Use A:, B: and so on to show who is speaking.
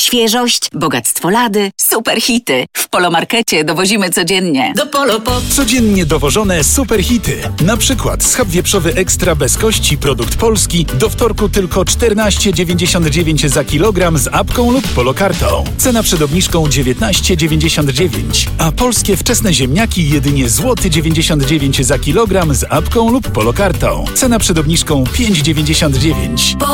A: Świeżość, bogactwo lady, super hity. W Polomarkecie dowozimy codziennie.
B: Do Polopop.
C: Codziennie dowożone super hity. Na przykład schab wieprzowy ekstra bez kości, produkt polski, do wtorku tylko 14,99 za kilogram z apką lub polokartą. Cena przed obniżką 19,99. A polskie wczesne ziemniaki jedynie złoty 99 za kilogram z apką lub polokartą. Cena przed obniżką 5,99.